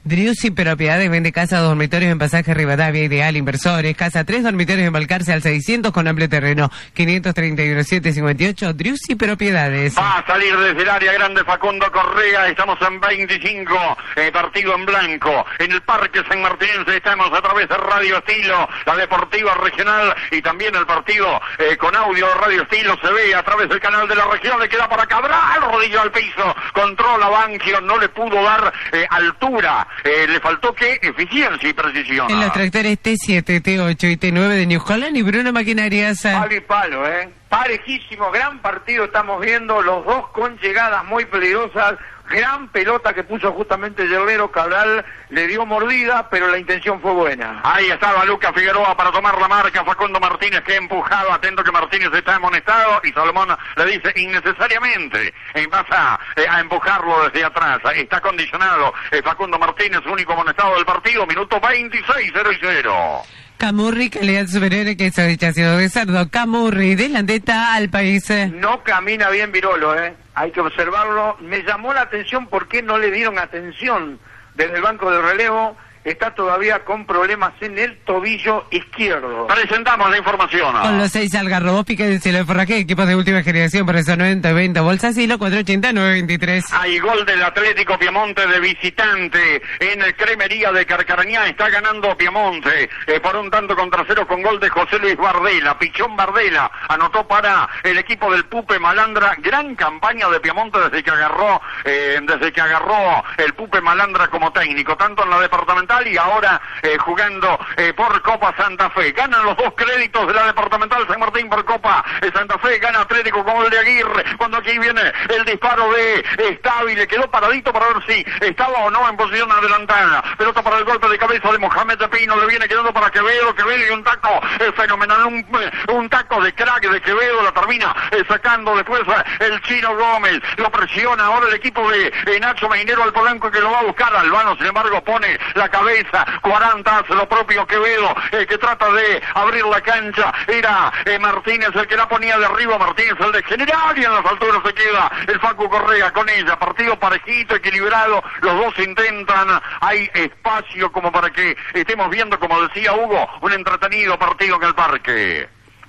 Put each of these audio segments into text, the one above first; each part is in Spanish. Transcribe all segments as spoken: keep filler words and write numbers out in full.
Driussi Propiedades vende casa, dormitorios en Pasaje Rivadavia, Ideal Inversores, casa tres dormitorios en Balcarce al seiscientos con amplio terreno, quinientos treinta y uno setecientos cincuenta y ocho, Driussi Propiedades. Va a salir desde el área grande Facundo Correa, estamos en veinticinco, eh, partido en blanco, en el Parque San Martín, estamos a través de Radio Estilo, la Deportiva Regional y también el partido eh, con audio de Radio Estilo se ve a través del canal de la región, le queda para Cabral, rodillo al piso, controla Banquio, no le pudo dar eh, altura. Eh, le faltó que eficiencia y precisión. En los tractores T siete, T ocho y T nueve de New Holland y Bruno Maquinarias. Palo y palo, ¿eh? Parejísimo, gran partido estamos viendo, los dos con llegadas muy peligrosas. Gran pelota que puso justamente Yerlero, Cabral le dio mordida, pero la intención fue buena. Ahí estaba Lucas Figueroa para tomar la marca, Facundo Martínez que empujaba, atento que Martínez está amonestado y Salomón le dice innecesariamente, eh, vas a, eh, a empujarlo desde atrás, está condicionado eh, Facundo Martínez, único amonestado del partido, minuto veintiséis, cero y cero. Camurri, calidad superior, queso de chacido de cerdo. Camurri, de Landeta al país. No camina bien Virolo, ¿eh? Hay que observarlo. Me llamó la atención por qué no le dieron atención desde el banco de relevo. Está todavía con problemas en el tobillo izquierdo. Presentamos la información. Con los seis algarrobos, pique de cielo de forraje, equipos de última generación, por eso noventa, veinte, bolsas hilo, cuatrocientos ochenta, novecientos veintitrés. Hay gol del Atlético Piemonte de visitante en el Cremería de Carcarañá. Está ganando Piemonte eh, por un tanto contra cero con gol de José Luis Bardela. Pichón Bardela anotó para el equipo del Pupe Malandra. Gran campaña de Piemonte desde que agarró, eh, desde que agarró el Pupe Malandra como técnico, tanto en la departamental y ahora eh, jugando eh, por Copa Santa Fe. Ganan los dos créditos de la departamental San Martín por Copa eh, Santa Fe. Gana Atlético con el de Aguirre. Cuando aquí viene el disparo de Estavi, le quedó paradito para ver si estaba o no en posición adelantada. Pelota para el golpe de cabeza de Mohamed de Pino. Le viene quedando para Quevedo. Quevedo y un taco eh, fenomenal. Un, un taco de crack de Quevedo. La termina eh, sacando después eh, el Chino Gómez. Lo presiona ahora el equipo de eh, Nacho Mainero al Polanco que lo va a buscar. Albano, sin embargo, pone la cabeza. cuarenta hace lo propio Quevedo, eh, que trata de abrir la cancha. Era eh, Martínez el que la ponía de arriba. Martínez el de general y en las alturas se queda el Facu Correa con ella. Partido parejito, equilibrado. Los dos intentan. Hay espacio como para que estemos viendo, como decía Hugo, un entretenido partido en el parque.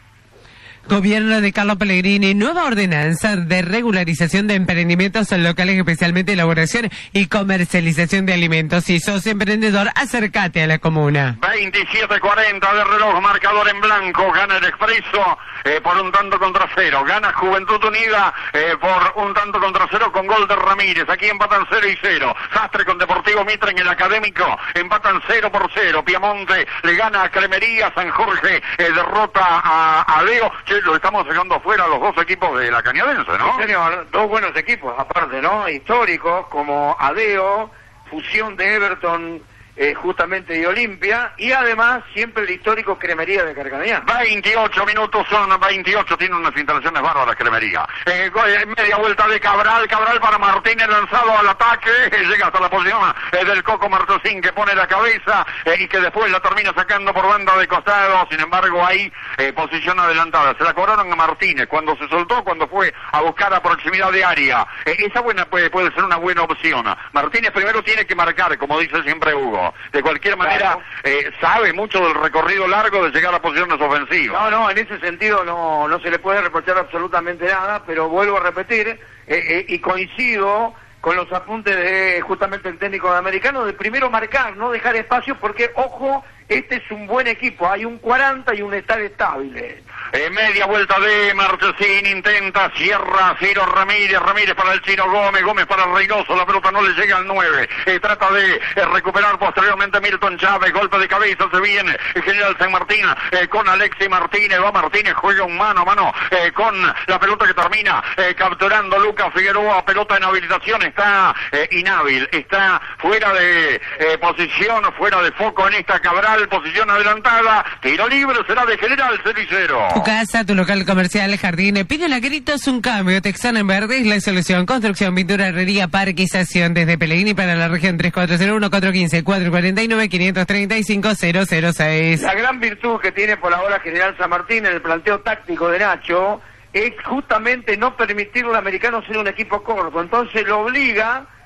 Gobierno de Carlos Pellegrini, nueva ordenanza de regularización de emprendimientos locales, especialmente elaboración y comercialización de alimentos. Si sos emprendedor, acércate a la comuna. veintisiete cuarenta de reloj, marcador en blanco, gana el Expreso eh, por un tanto contra cero, gana Juventud Unida eh, por un tanto contra cero con gol de Ramírez. Aquí empatan cero y cero. Sastre con Deportivo Mitre en el Académico, empatan cero por cero. Piamonte le gana a Cremería, San Jorge eh, derrota a, a Leo. Lo estamos sacando afuera los dos equipos de la Cañadense, ¿no? Sí, señor, dos buenos equipos, aparte, ¿no? Históricos, como Adeo, fusión de Everton, eh, justamente de Olimpia, y además siempre el histórico Cremería de Carcarañá. veintiocho minutos son, veintiocho, tiene unas instalaciones bárbaras Cremería. Eh, media vuelta de Cabral, Cabral para Martínez, lanzado al ataque, llega hasta la posición eh, del Coco Martosín, que pone la cabeza eh, y que después la termina sacando por banda de costado. Sin embargo, hay eh, posición adelantada. Se la cobraron a Martínez cuando se soltó, cuando fue a buscar a proximidad de área. Eh, esa buena puede, puede ser una buena opción. Martínez primero tiene que marcar, como dice siempre Hugo. De cualquier manera, eh, sabe mucho del recorrido largo de llegar a posiciones ofensivas. No, no, en ese sentido no, no se le puede reprochar absolutamente nada, pero vuelvo a repetir, eh, eh, y coincido con los apuntes de justamente el técnico de Americano, de primero marcar, no dejar espacio, porque, ojo, este es un buen equipo, hay un cuarenta y un estar estable. Eh, media vuelta de Marchesín, intenta, cierra, Ciro Ramírez, Ramírez para el Chino Gómez, Gómez para Reynoso, la pelota no le llega al nueve, eh, trata de eh, recuperar posteriormente Milton Chávez, golpe de cabeza, se viene el General San Martín eh, con Alexis Martínez, va Martínez, juega un mano a mano eh, con la pelota que termina eh, capturando Lucas Figueroa, pelota en habilitación, está eh, inhábil, está fuera de eh, posición, fuera de foco en esta Cabral, posición adelantada, tiro libre, será de General cero y cero. Tu casa, tu local comercial, jardín, pídele a gritos un cambio. Texana en verde es la solución. Construcción, pintura, herrería, parquización. Desde Pellegrini para la región tres cuatro cero uno, cuatro uno cinco, cuatro cuatro nueve, cinco tres cinco, cero cero seis. La gran virtud que tiene por ahora General San Martín en el planteo táctico de Nacho es justamente no permitirle al Americano ser un equipo corto. Entonces lo obliga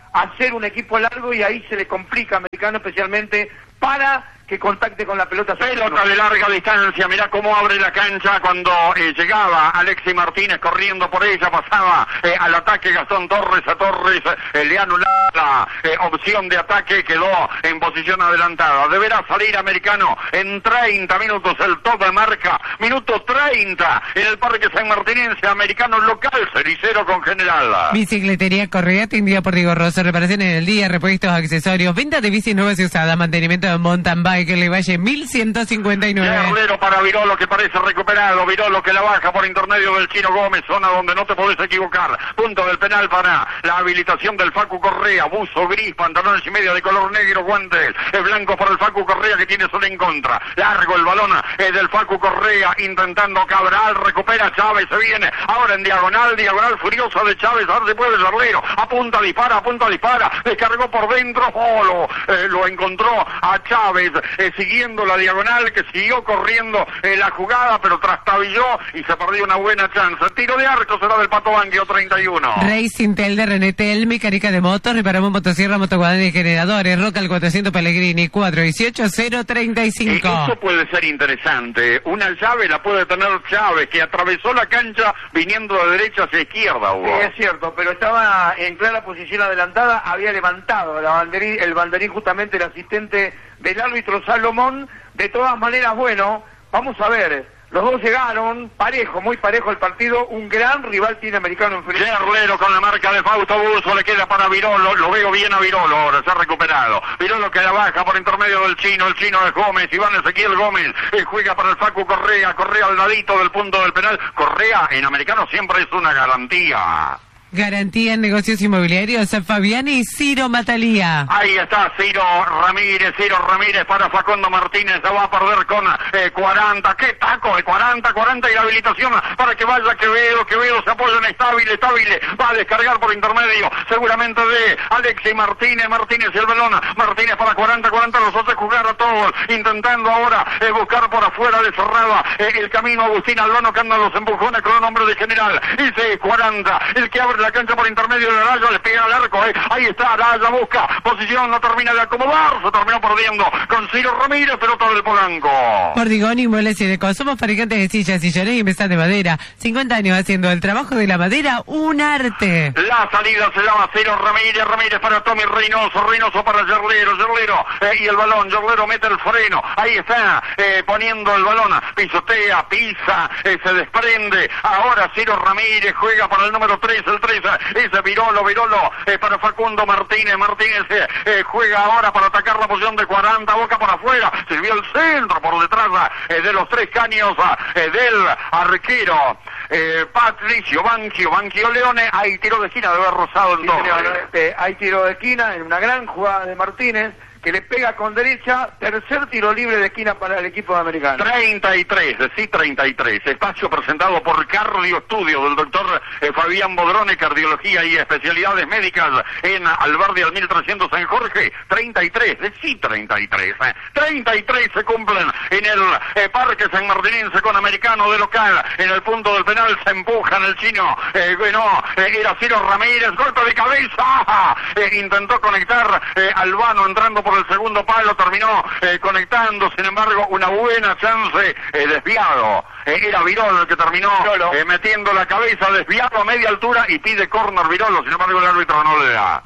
hacer un equipo largo y ahí se le complica a Americano, especialmente para que contacte con la pelota. Pelota de larga distancia, mirá cómo abre la cancha cuando eh, llegaba Alexis Martínez corriendo por ella, pasaba eh, al ataque Gastón Torres, a Torres eh, le anulaba la eh, opción de ataque, quedó en posición adelantada. Deberá salir Americano en treinta minutos, el top de marca, minuto treinta en el Parque San Martinense, Americano local, Cericero con General. Bicicletería Correa, atendida por Diego Rosso, reparación en el día, repuestos, accesorios, venta de bicis nuevas y usadas, mantenimiento de mountain bike, que le vaya mil ciento cincuenta y nueve. Guerrero para Virolo, que parece recuperado. Virolo que la baja por intermedio del Chino Gómez, zona donde no te podés equivocar. Punto del penal para la habilitación del Facu Correa. Buzo gris, pantalones y media de color negro, guantes es blanco para el Facu Correa, que tiene solo en contra. Largo el balón es del Facu Correa, intentando Cabral, recupera Chávez, se viene ahora en diagonal, diagonal furiosa de Chávez, ahora se puede Guerrero, apunta, dispara, apunta, dispara, descargó por dentro, Polo, eh, lo encontró a Chávez, Eh, siguiendo la diagonal, que siguió corriendo eh, la jugada, pero trastabilló y se perdió una buena chance. Tiro de arco será del Pato Banquio, treinta y uno. Racing Tel de René Telmi, Carica de Motos, reparamos motosierra, motoguadana y generadores, Roca el cuatrocientos Pellegrini, cuatro dieciocho cero treinta y cinco. Eh, eso puede ser interesante. Una llave la puede tener Chávez, que atravesó la cancha viniendo de derecha hacia izquierda, Hugo. Sí, es cierto, pero estaba en clara posición adelantada, había levantado la banderín, el banderín justamente el asistente del árbitro Salomón. De todas maneras, bueno, vamos a ver, los dos llegaron, parejo, muy parejo el partido, un gran rival tiene Americano enfrente. Gerlero con la marca de Fausto Buzo, le queda para Virolo, lo veo bien a Virolo ahora, se ha recuperado. Virolo que la baja por intermedio del Chino, el Chino de Gómez, Iván Ezequiel Gómez, eh, juega para el Facu Correa, Correa al ladito del punto del penal. Correa en Americano siempre es una garantía. Garantía en negocios inmobiliarios, Fabiani y Ciro Matalía. Ahí está Ciro Ramírez, Ciro Ramírez para Facundo Martínez, se va a perder con eh, cuarenta, qué taco, de cuarenta, cuarenta y la habilitación para que vaya Quevedo, Quevedo se apoya en estable, estable, va a descargar por intermedio, seguramente de Alexis Martínez, Martínez y el balón, Martínez para cuarenta, cuarenta los hace jugar a todos, intentando ahora eh, buscar por afuera de cerrada eh, el camino Agustín Albano, que anda los empujones con un hombre de general, dice cuarenta, el que abre la cancha por intermedio de Araya, le pega al arco, eh. Ahí está Araya, busca posición, no termina de acomodar, se terminó perdiendo con Ciro Ramírez, pelota del Polanco. Pordigón y Muebles y Deco, somos fabricantes de sillas, sillones y mesas de madera, cincuenta años haciendo el trabajo de la madera un arte. La salida se llama Ciro Ramírez, Ramírez para Tommy Reynoso, Reynoso para Gerlero, Gerlero, eh, y el balón, Gerlero mete el freno, ahí está, eh, poniendo el balón, pisotea, pisa, eh, se desprende, ahora Ciro Ramírez juega para el número tres, el tres, ese Virolo, Virolo, eh, para Facundo Martínez, Martínez eh, eh, juega ahora para atacar la posición de cuarenta, Boca por afuera, sirvió el centro por detrás eh, de los tres caños eh, del arquero. Eh, Patricio Banquio, Banquio Leone, hay tiro de esquina de haber rozado el Sí, doble. señor, este, hay tiro de esquina en una gran jugada de Martínez, que le pega con derecha, tercer tiro libre de esquina para el equipo de Americano. treinta y tres, sí, treinta y tres. Espacio presentado por Cardio Estudio del doctor eh, Fabián Bodrone, Cardiología y Especialidades Médicas en Alberdi al mil trescientos San Jorge. treinta y tres, sí, treinta y tres. Eh. treinta y tres se cumplen en el eh, Parque San Martinense con Americano de local. En el punto del penal se empujan el chino. Eh, bueno, eh, era Ciro Ramírez, golpe de cabeza. Eh, intentó conectar eh, Albano entrando por por el segundo palo, terminó eh, conectando, sin embargo, una buena chance, eh, desviado. Eh, era Virolo el que terminó eh, metiendo la cabeza, desviado a media altura y pide córner Virolo, sin embargo el árbitro no le da.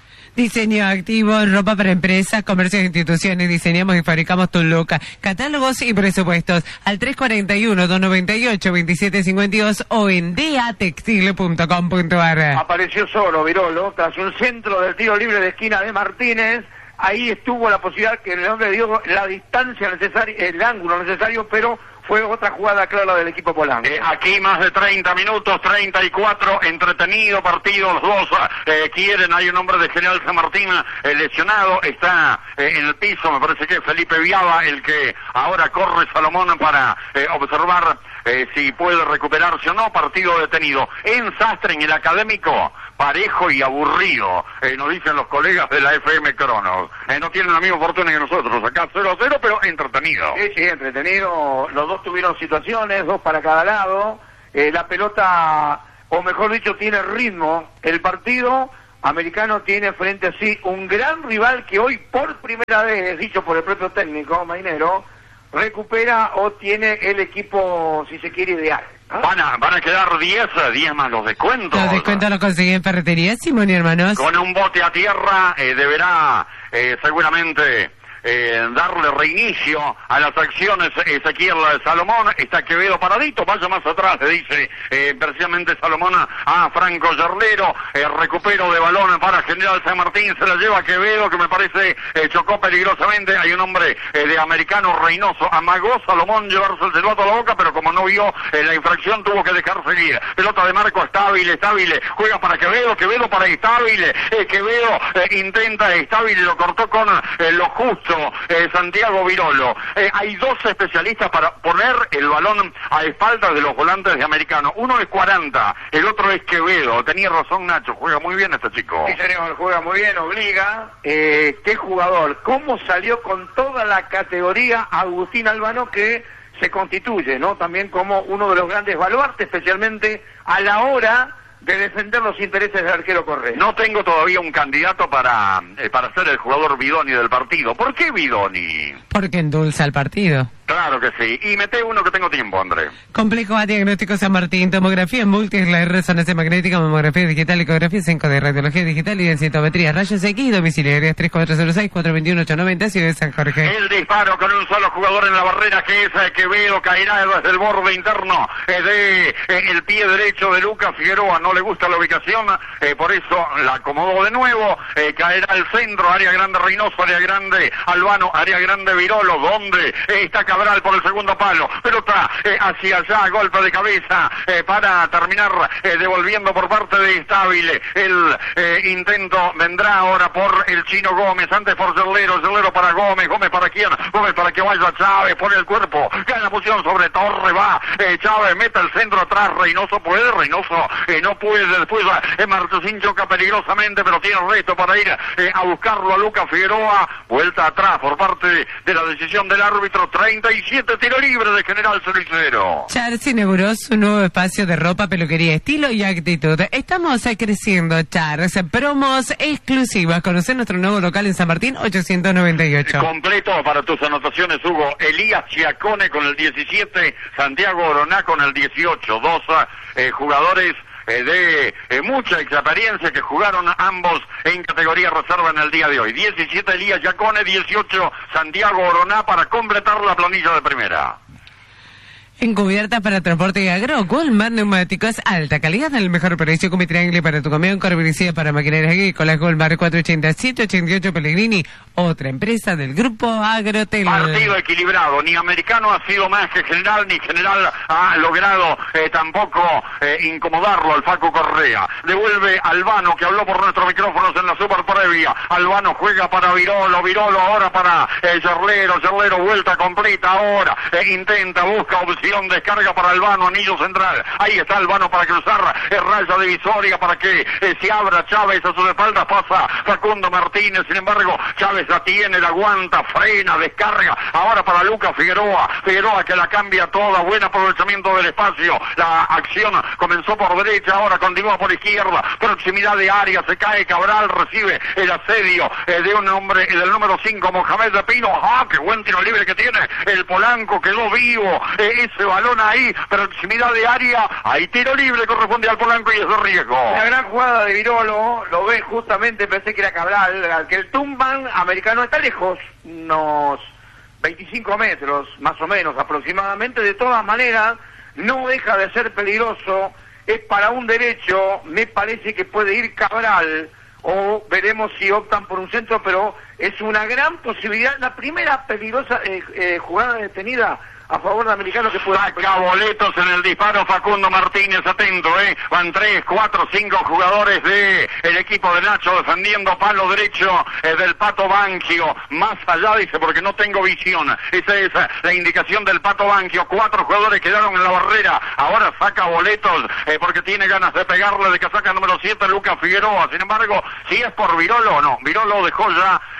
Diseño activo, ropa para empresas, comercios e instituciones, diseñamos y fabricamos tu look. Catálogos y presupuestos al tres cuatro uno, dos nueve ocho, dos siete cinco dos o en d a textil punto com punto a r. Apareció solo Virolo, tras un centro del tiro libre de esquina de Martínez. Ahí estuvo la posibilidad que el hombre dio la distancia necesaria, el ángulo necesario, pero fue otra jugada clara del equipo Polanco. Eh, aquí más de treinta minutos, treinta y cuatro, entretenido partido, los dos eh, quieren, hay un hombre de General San Martín eh, lesionado, está eh, en el piso, me parece que es Felipe Viaba el que ahora corre Salomón para eh, observar eh, si puede recuperarse o no, partido detenido. En Sastre, en el Académico, parejo y aburrido, eh, nos dicen los colegas de la F M Cronos. Eh, no tienen la misma fortuna que nosotros, acá cero a cero, pero entretenido. Sí, sí, entretenido, los dos tuvieron situaciones, dos para cada lado, eh, la pelota, o mejor dicho, tiene ritmo el partido, Americano tiene frente a sí un gran rival que hoy por primera vez, dicho por el propio técnico Mainero, recupera o tiene el equipo, si se quiere, ideal. ¿Ah? Van a, van a quedar diez, diez más los descuentos. Los descuentos los consiguen en Ferretería Simón y Hermanos. Con un bote a tierra eh, deberá eh, seguramente eh, darle reinicio a las acciones Ezequiel Salomón. Está Quevedo paradito, vaya más atrás, le dice eh, precisamente Salomón a Franco Yerlero. Eh, recupero de balón para General San Martín, se la lleva Quevedo, que me parece eh, chocó peligrosamente. Hay un hombre eh, de Americano, Reynoso, amagó Salomón llevarse el silbato a la boca, pero como no vio eh, la infracción, tuvo que dejar seguir. Pelota de Marco, Estable, Estable, juega para Quevedo, Quevedo para Estable, eh, Quevedo eh, intenta Estable, lo cortó con eh, lo justo eh, Santiago Virolo. Eh, hay dos especialistas para poner el balón a espaldas de los volantes de Americano. Uno es cuarenta, el otro es Quevedo. Tenía razón Nacho, juega muy bien este chico. Sí, señor, juega muy bien, obliga. Eh, qué jugador, cómo salió con toda la categoría Agustín Albano, que se constituye, ¿no? También como uno de los grandes baluartes, especialmente a la hora de defender los intereses del arquero Correa. No tengo todavía un candidato para eh, para ser el jugador Bidoni del partido. ¿Por qué Bidoni? Porque endulza el partido. Claro que sí. Y mete uno que tengo tiempo, André. Complejo A Diagnóstico San Martín, tomografía múltiple, resonancia magnética, mamografía digital, ecografía, cinco de radiología digital y densitometría, rayos X, domiciliarias tres cuatro cero seis, cuatro dos uno, ocho nueve cero, Ciudad de San Jorge. El disparo con un solo jugador en la barrera, que es eh, Quevedo, caerá desde el borde interno eh, de eh, el pie derecho de Lucas Figueroa. No le gusta la ubicación, eh, por eso la acomodó de nuevo. Eh, caerá al centro, área grande Reynoso, área grande Albano, área grande Virolo, donde eh, está Cabral por el segundo palo. Pelota eh, hacia allá, golpe de cabeza eh, para terminar eh, devolviendo por parte de Estable. El eh, intento vendrá ahora por el Chino Gómez, antes por Yerlero, Yerlero para Gómez, Gómez para quién, Gómez para que vaya Chávez, pone el cuerpo, gana posición sobre Torre, va eh, Chávez, mete el centro atrás, Reynoso puede, Reynoso eh, no puede, después eh, Marchesín choca peligrosamente, pero tiene resto para ir eh, a buscarlo a Lucas Figueroa. Vuelta atrás por parte de, de la decisión del árbitro. Treinta y siete tiro libre de General Cenicero. Charles inauguró su nuevo espacio de ropa, peluquería, estilo y actitud. Estamos eh, creciendo, Charles. Promos exclusivas. Conocer nuestro nuevo local en San Martín, ochocientos noventa y ocho. Completo para tus anotaciones, Hugo. Elías Giacone con el diecisiete, Santiago Oroná con el dieciocho. Dos eh, jugadores Eh, de eh, mucha experiencia que jugaron ambos en categoría reserva en el día de hoy. diecisiete Elías Giacone, dieciocho Santiago Oroná para completar la planilla de primera. Encubiertas para transporte y agro, Walmart Neumáticos, alta calidad, el mejor precio, con triángulo para tu camión, carbonicida para maquinaria agrícola, Walmart cuatro ochenta y siete, ochenta y ocho Pellegrini, otra empresa del grupo Agrotel. Partido equilibrado, ni Americano ha sido más que General, ni General ha logrado eh, tampoco eh, incomodarlo al Facu Correa. Devuelve Albano, que habló por nuestros micrófonos en la super previa. Albano juega para Virolo, Virolo ahora para eh, Yerlero, Yerlero vuelta completa ahora, eh, intenta, busca opción, descarga para Albano, anillo central, ahí está Albano para cruzar, eh, raya divisoria para que eh, se abra Chávez a sus espaldas, pasa Facundo Martínez, sin embargo Chávez la tiene, la aguanta, frena, descarga, ahora para Lucas Figueroa, Figueroa que la cambia toda, buen aprovechamiento del espacio, la acción comenzó por derecha, ahora continúa por izquierda, proximidad de área, se cae Cabral, recibe el asedio eh, de un hombre, del número cinco, Mohamed de Pino, ¡ah, qué buen tiro libre que tiene el Polanco, quedó vivo, eh, ese balón ahí, proximidad de área, hay tiro libre, corresponde al Polanco y es de riesgo. La gran jugada de Virolo, lo ve justamente, pensé que era Cabral, que el tumban Americano está lejos, unos veinticinco metros, más o menos, aproximadamente. De todas maneras, no deja de ser peligroso, es para un derecho, me parece que puede ir Cabral, o veremos si optan por un centro, pero es una gran posibilidad, la primera peligrosa eh, eh, jugada detenida a favor de Americano que puede... Saca boletos en el disparo Facundo Martínez, atento, eh, van tres, cuatro, cinco jugadores de el equipo de Nacho defendiendo palo derecho eh, del Pato Banquio, más allá dice porque no tengo visión, esa es la indicación del Pato Banquio, cuatro jugadores quedaron en la barrera, ahora saca boletos eh, porque tiene ganas de pegarle de casaca número siete Lucas Figueroa, sin embargo, si es por Virolo, no, Virolo dejó ya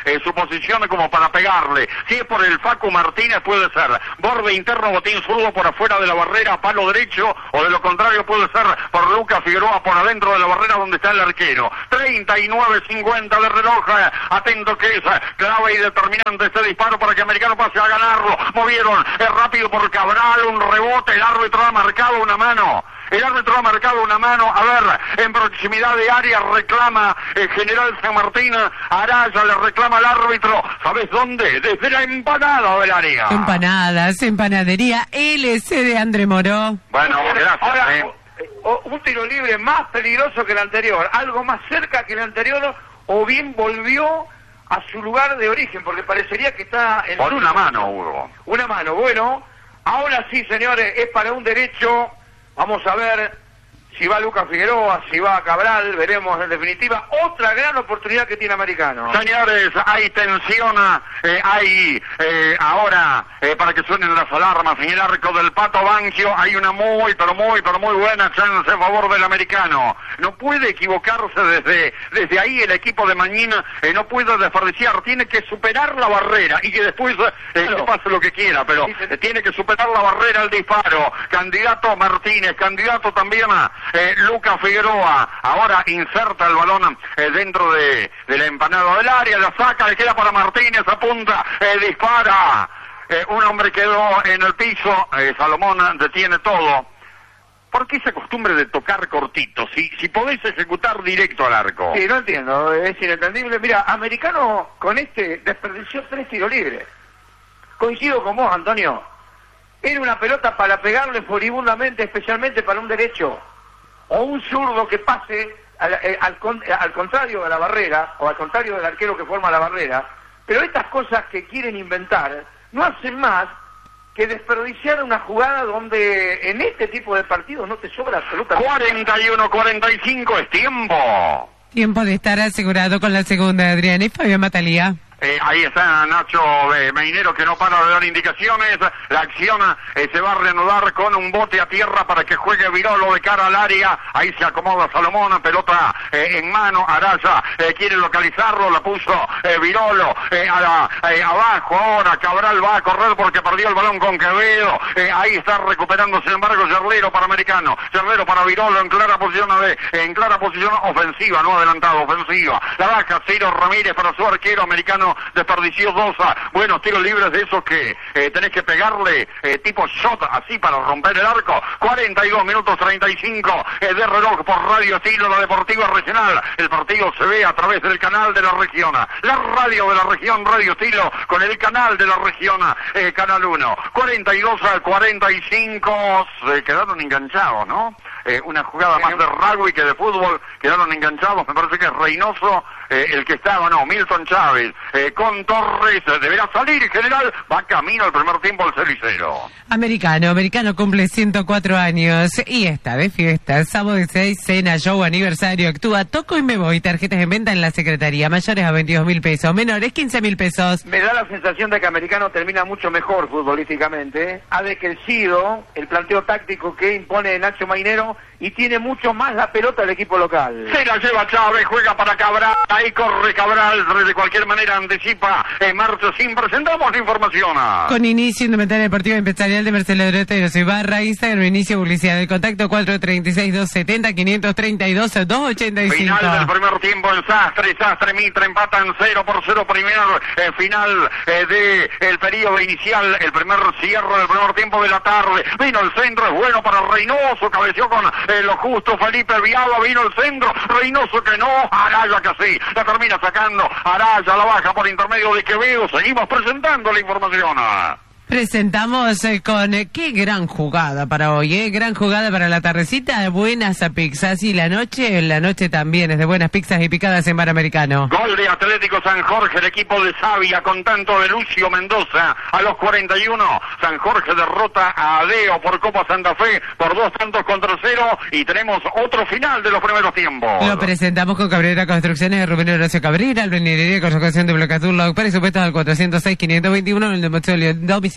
eh, su posición como para pegarle. Si es por el Facu Martínez puede ser borde interno, botín zurdo por afuera de la barrera, palo derecho, o de lo contrario puede ser por Lucas Figueroa por adentro de la barrera donde está el arquero. treinta y nueve cincuenta de reloj, eh, atento que es eh, clave y determinante este disparo para que Americano pase a ganarlo. Movieron eh, rápido por Cabral, un rebote, el árbitro ha marcado una mano. El árbitro ha marcado una mano, a ver, en proximidad de área reclama el general San Martín, Araya le reclama al árbitro, ¿sabes dónde? Desde la empanada del área. Empanadas, empanadería L C de André Moró. Bueno, gracias. Ahora, eh. un tiro libre más peligroso que el anterior, algo más cerca que el anterior, o bien volvió a su lugar de origen, porque parecería que está en... Por una mano, Hugo. Una mano, bueno, ahora sí, señores, es para un derecho. Vamos a ver si va Lucas Figueroa, si va Cabral, veremos en definitiva. Otra gran oportunidad que tiene Americano. Señores, hay tensión, eh, hay eh, ahora, eh, para que suenen las alarmas, en el arco del Pato Banquio hay una muy, pero muy, pero muy buena chance a favor del Americano. No puede equivocarse desde desde ahí el equipo de Mañina, eh, no puede desperdiciar, tiene que superar la barrera y que después eh, claro. que pase lo que quiera, pero eh, tiene que superar la barrera el disparo. Candidato Martínez, candidato también a eh, Lucas Figueroa, ahora inserta el balón eh, dentro de, de la empanada del área, la saca, le queda para Martínez, apunta, eh, dispara. Eh, un hombre quedó en el piso, eh, Salomón detiene todo. ¿Por qué esa costumbre de tocar cortito? Si, si podés ejecutar directo al arco. Sí, no entiendo, es inentendible. Mira, Americano con este desperdició tres tiros libres. Coincido con vos, Antonio. Era una pelota para pegarle furibundamente, especialmente para un derecho. O un zurdo que pase al, al, al contrario de la barrera, o al contrario del arquero que forma la barrera. Pero estas cosas que quieren inventar no hacen más que desperdiciar una jugada donde en este tipo de partidos no te sobra absolutamente. cuarenta y uno cuarenta y cinco es tiempo. Tiempo de estar asegurado con la segunda, Adrián y Fabián Matalía. Eh, ahí está Nacho eh, Meinero, que no para de dar indicaciones. La acción eh, se va a reanudar con un bote a tierra para que juegue Virolo de cara al área. Ahí se acomoda Salomón, pelota eh, en mano. Araya eh, quiere localizarlo, la puso eh, Virolo eh, a la, eh, abajo. Ahora Cabral va a correr porque perdió el balón con Quevedo. Eh, ahí está recuperando, sin embargo, Yerlero para Americano. Yerlero para Virolo en clara posición de, en clara posición ofensiva, no adelantado, ofensiva. La baja Ciro Ramírez para su arquero. Americano desperdició dos buenos tiros libres de esos que eh, tenés que pegarle eh, tipo shot así para romper el arco. Cuarenta y dos minutos treinta y cinco eh, de reloj por Radio Estilo, la Deportiva Regional. El partido se ve a través del canal de la región, la radio de la región, Radio Estilo, con el canal de la región, eh, Canal uno. Cuarenta y dos a cuarenta y cinco se quedaron enganchados, ¿no? Eh, una jugada más de rugby que de fútbol, quedaron enganchados, me parece que es Reynoso eh, el que estaba, no, Milton Chávez, eh, con Torres, eh, deberá salir, general, va camino al primer tiempo el celicero. Americano, Americano cumple ciento cuatro años y está de fiesta, sábado dieciséis, cena, show, aniversario, actúa, toco y me voy, tarjetas en venta en la Secretaría, mayores a veintidós mil pesos, menores quince mil pesos. Me da la sensación de que Americano termina mucho mejor futbolísticamente, ha decrecido el planteo táctico que impone Nacho Mainero y tiene mucho más la pelota el equipo local. Se la lleva Chávez, juega para Cabral, ahí corre Cabral, de cualquier manera anticipa en marcha sin presentamos la información. Con inicio indumentaria deportiva empresarial de Marcelo Droteros Ibarra, Instagram, inicio publicidad del contacto cuatro treinta y seis, doscientos setenta, quinientos treinta y dos, doscientos ochenta y cinco. Final del primer tiempo en Sastre, Sastre Mitre empatan cero por cero, primer eh, final eh, de el periodo inicial, el primer cierre del primer tiempo de la tarde. Vino el centro, es bueno para Reynoso, cabeció con eh, lo justo Felipe Viado, vino el centro, Reynoso que no, Araya que sí, la termina sacando, Araya la baja por intermedio de Quevedo, seguimos presentando la información. Presentamos eh, con eh, qué gran jugada para hoy, eh, gran jugada para la tardecita, buenas a pizzas y la noche, la noche también es de buenas pizzas y picadas en Bar Americano. Gol de Atlético San Jorge, el equipo de Sabia con tanto de Lucio Mendoza a los cuarenta y uno, San Jorge derrota a Adeo por Copa Santa Fe por dos tantos contra cero y tenemos otro final de los primeros tiempos. Lo presentamos con Cabrera Construcciones de Rubén Horacio Cabrera, albañilería con construcción de bloque azul, presupuestos al cuatrocientos seis, quinientos veintiuno en el domicilio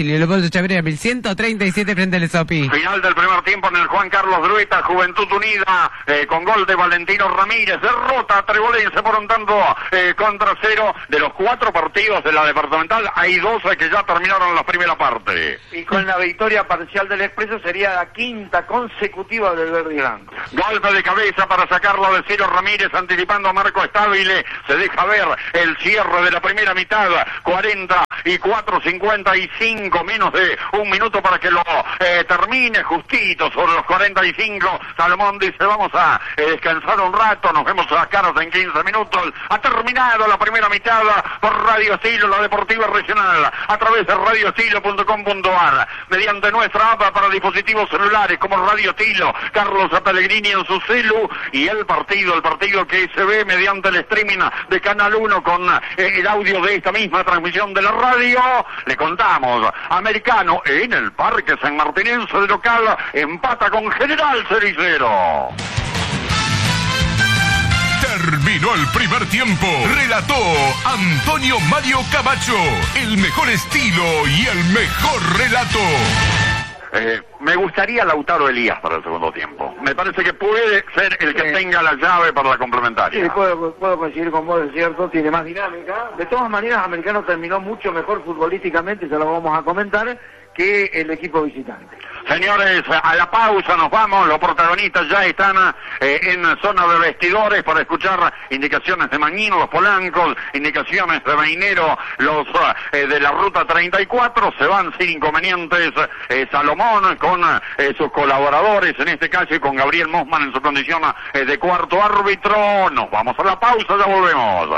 Virgilio Leopoldo Chavarría, mil ciento treinta y siete frente al Esopi. Final del primer tiempo en el Juan Carlos Drueta, Juventud Unida, eh, con gol de Valentino Ramírez, derrota Trebolense por un tanto eh, contra cero. De los cuatro partidos de la departamental, hay doce que ya terminaron la primera parte. Y con la victoria parcial del Expreso sería la quinta consecutiva del verde y blanco. Golpe de cabeza para sacarlo de Ciro Ramírez, anticipando a Marco Estabile. Se deja ver el cierre de la primera mitad, cuarenta y cuatro, cincuenta y cinco, menos de un minuto para que lo eh, termine justito sobre los cuarenta y cinco. Salomón dice, vamos a eh, descansar un rato, nos vemos las caras en quince minutos. Ha terminado la primera mitad por Radio Estilo, la deportiva regional, a través de radio estilo punto com punto ar, mediante nuestra app para dispositivos celulares como Radio Estilo, Carlos Pellegrini en su celu, y el partido, el partido que se ve mediante el streaming de Canal uno con eh, el audio de esta misma transmisión de la radio. Le contamos, Americano en el Parque San Martinense de local empata con General Cericero. Terminó el primer tiempo. Relató Antonio Mario Camacho. El mejor estilo y el mejor relato. Eh, me gustaría Lautaro Elías para el segundo tiempo. Me parece que puede ser el que sí tenga la llave para la complementaria. Sí, puedo, puedo coincidir con vos, es cierto, tiene más dinámica. De todas maneras, Americano terminó mucho mejor futbolísticamente, ya lo vamos a comentar, que el equipo visitante. Señores, a la pausa nos vamos. Los protagonistas ya están eh, en zona de vestidores para escuchar indicaciones de Mañino, los Polancos, indicaciones de Mainero, los eh, de la ruta treinta y cuatro. Se van sin inconvenientes eh, Salomón con eh, sus colaboradores, en este caso, y con Gabriel Mosman en su condición eh, de cuarto árbitro. Nos vamos a la pausa, ya volvemos.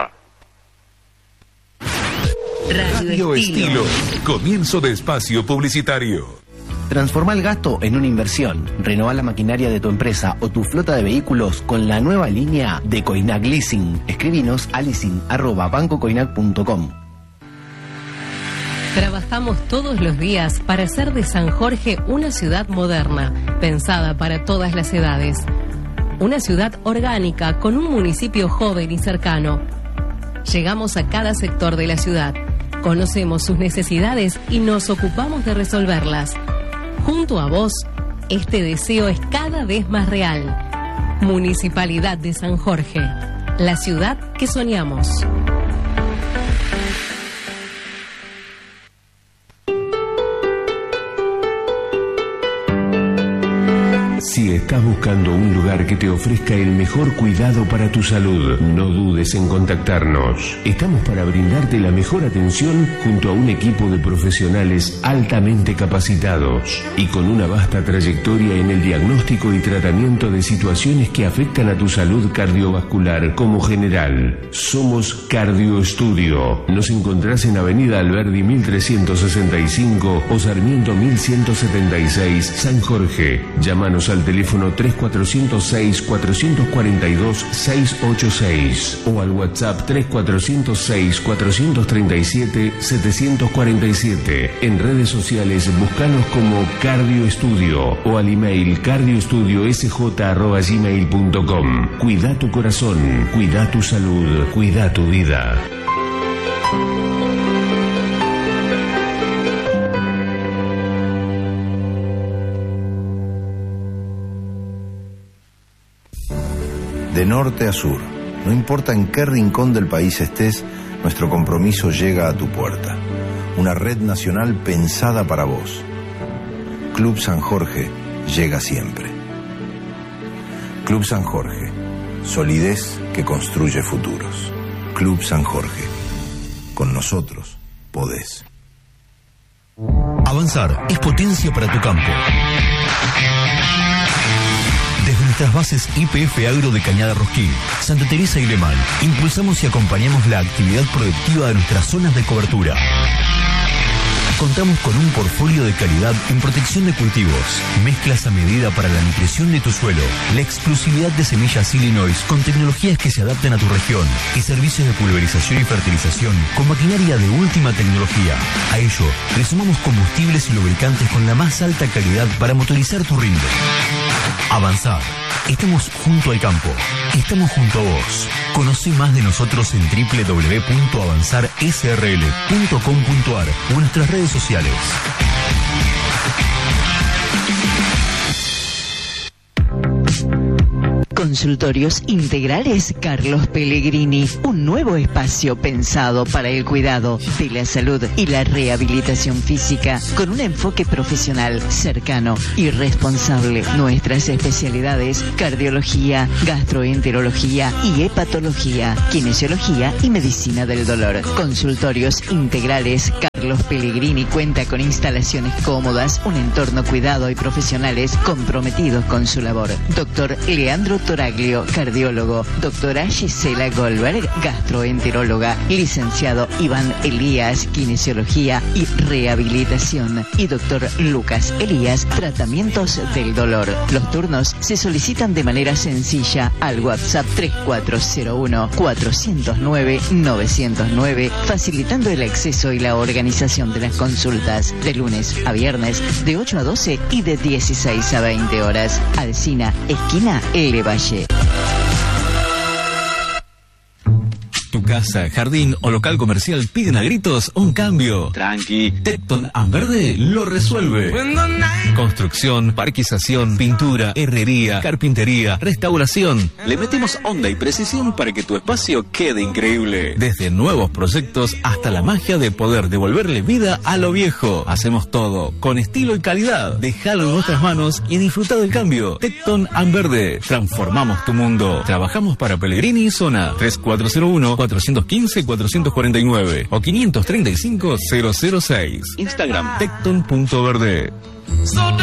Radio Estilo. Comienzo de espacio publicitario. Transforma el gasto en una inversión. Renová la maquinaria de tu empresa o tu flota de vehículos con la nueva línea de Coinac Leasing. Escribinos a leasing arroba banco coinac punto com. Trabajamos todos los días para hacer de San Jorge una ciudad moderna, pensada para todas las edades. Una ciudad orgánica con un municipio joven y cercano. Llegamos a cada sector de la ciudad, conocemos sus necesidades y nos ocupamos de resolverlas. Junto a vos, este deseo es cada vez más real. Municipalidad de San Jorge, la ciudad que soñamos. Si estás buscando un lugar que te ofrezca el mejor cuidado para tu salud, no dudes en contactarnos. Estamos para brindarte la mejor atención junto a un equipo de profesionales altamente capacitados y con una vasta trayectoria en el diagnóstico y tratamiento de situaciones que afectan a tu salud cardiovascular como general. Somos Cardio Estudio. Nos encontrás en Avenida Alberdi mil trescientos sesenta y cinco o Sarmiento mil ciento setenta y seis, San Jorge. Llámanos al teléfono tres cuatro cero seis, cuatro cuatro dos, seis ocho seis o al WhatsApp tres cuatro cero seis, cuatro tres siete, siete cuatro siete. En redes sociales búscanos como Cardio Estudio o al email cardioestudiosj arroba gmail punto com. Cuida tu corazón, cuida tu salud, cuida tu vida. De norte a sur, no importa en qué rincón del país estés, nuestro compromiso llega a tu puerta. Una red nacional pensada para vos. Club San Jorge llega siempre. Club San Jorge, solidez que construye futuros. Club San Jorge, con nosotros podés. Avanzar es potencia para tu campo. Desde nuestras bases Y P F Agro de Cañada Rosquín, Santa Teresa y Lemán, impulsamos y acompañamos la actividad productiva de nuestras zonas de cobertura. Contamos con un portfolio de calidad en protección de cultivos, mezclas a medida para la nutrición de tu suelo, la exclusividad de semillas Illinois con tecnologías que se adapten a tu región y servicios de pulverización y fertilización con maquinaria de última tecnología. A ello, le sumamos combustibles y lubricantes con la más alta calidad para motorizar tu rinde. Avanzar Estamos junto al campo. Estamos junto a vos. Conocí más de nosotros en doble u doble u doble u punto avanzar s r l punto com punto a r o en nuestras redes sociales. Consultorios Integrales Carlos Pellegrini, un nuevo espacio pensado para el cuidado de la salud y la rehabilitación física con un enfoque profesional, cercano y responsable. Nuestras especialidades: cardiología, gastroenterología y hepatología, kinesiología y medicina del dolor. Consultorios Integrales Carlos Pellegrini cuenta con instalaciones cómodas, un entorno cuidado y profesionales comprometidos con su labor. Doctor Leandro Toraglio, cardiólogo. Doctora Gisela Goldberg, gastroenteróloga. Licenciado Iván Elías, kinesiología y rehabilitación. Y doctor Lucas Elías, tratamientos del dolor. Los turnos se solicitan de manera sencilla al WhatsApp tres cuatro cero uno, cuatro cero nueve, nueve cero nueve, facilitando el acceso y la organización de las consultas de lunes a viernes de ocho a doce y de dieciséis a veinte horas. Alsina, esquina L. Valle. Tu casa, jardín o local comercial piden a gritos un cambio. Tranqui. Tecton Amverde lo resuelve. Construcción, parquización, pintura, herrería, carpintería, restauración. Le metemos onda y precisión para que tu espacio quede increíble. Desde nuevos proyectos hasta la magia de poder devolverle vida a lo viejo. Hacemos todo con estilo y calidad. Déjalo en nuestras manos y disfruta del cambio. Tecton Amverde. Transformamos tu mundo. Trabajamos para Pellegrini y Zona. tres cuatro cero uno, cuatro uno cinco, cuatro cuatro nueve o quinientos treinta y cinco, cero cero seis. Instagram Tecton punto verde.